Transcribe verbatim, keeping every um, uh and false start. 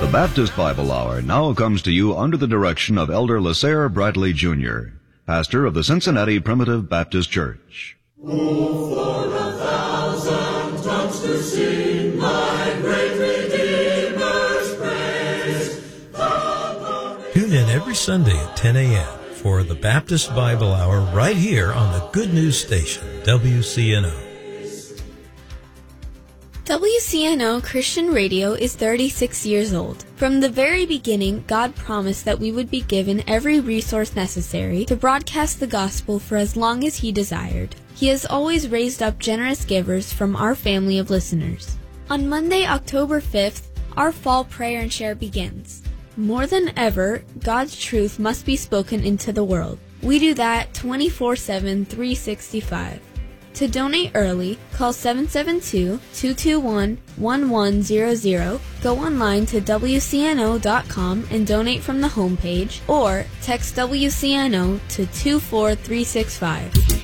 The Baptist Bible Hour now comes to you under the direction of Elder Lasare Bradley Junior, pastor of the Cincinnati Primitive Baptist Church. Oh, for a thousand tongues to sing my great Redeemer's praise. Tune in every Sunday at ten a.m. for the Baptist Bible Hour right here on the Good News Station, W C N O. W C N O Christian Radio is thirty-six years old. From the very beginning, God promised that we would be given every resource necessary to broadcast the gospel for as long as He desired. He has always raised up generous givers from our family of listeners. On Monday, October fifth, our fall prayer and share begins. More than ever, God's truth must be spoken into the world. We do that twenty-four seven, three sixty-five. To donate early, call seven seven two, two two one, one one zero zero, go online to W C N O dot com and donate from the homepage, or text W C N O to two four three six five.